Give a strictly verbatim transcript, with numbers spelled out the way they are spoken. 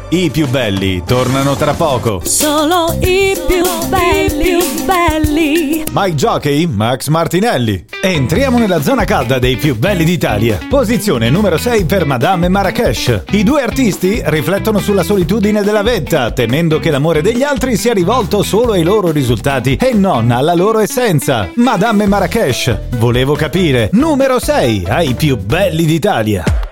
I più belli tornano tra poco. Solo i più belli, più belli. Mike Jockey, Max Martinelli. Entriamo nella zona calda dei più belli d'Italia. Posizione numero sei per Madame e Marrakesh. I due artisti riflettono sulla solitudine della vetta, temendo che l'amore degli altri sia rivolto solo ai loro risultati e non alla loro essenza. Madame e Marrakesh, volevo capire. Numero sei ai più belli d'Italia.